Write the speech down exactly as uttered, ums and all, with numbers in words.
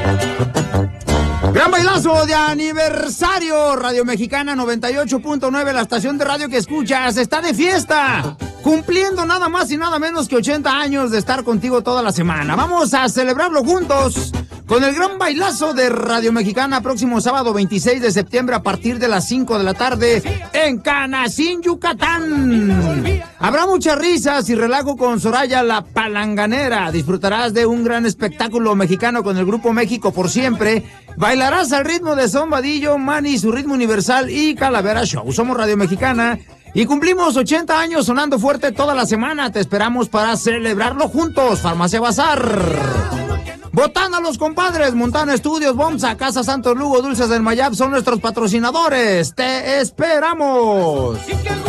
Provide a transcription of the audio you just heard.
Gran bailazo de aniversario. Radio Mexicana noventa y ocho punto nueve, la estación de radio que escuchas, está de fiesta. Cumpliendo nada más y nada menos que ochenta años de estar contigo toda la semana. Vamos a celebrarlo juntos con el gran bailazo de Radio Mexicana, próximo sábado veintiséis de septiembre a partir de las cinco de la tarde en Canacín, Yucatán. Habrá muchas risas y relajo con Soraya la Palanganera. Disfrutarás de un gran espectáculo mexicano con el Grupo México por Siempre. Bailarás al ritmo de Son Vadillo, Manny, Su Ritmo Universal y Calavera Show. Somos Radio Mexicana y cumplimos ochenta años sonando fuerte toda la semana. Te esperamos para celebrarlo juntos. Farmacia Bazar. Botana Los Compadres, Montana Estudios, Bomsa, Casa Santos Lugo, Dulces del Mayab son nuestros patrocinadores. ¡Te esperamos!